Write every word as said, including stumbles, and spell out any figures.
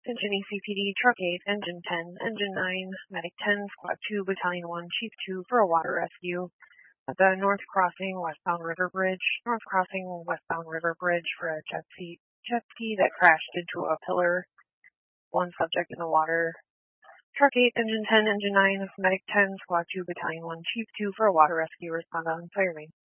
Engine E C P D, Truck eight, Engine ten, Engine nine, Medic ten, Squad two, Battalion one, Chief two for a water rescue at the North Crossing Westbound River Bridge. North Crossing Westbound River Bridge for a jet ski, jet ski that crashed into a pillar. One subject in the water. Truck eight, Engine ten, Engine nine, Medic ten, Squad two, Battalion one, Chief two for a water rescue. Respond on fire main.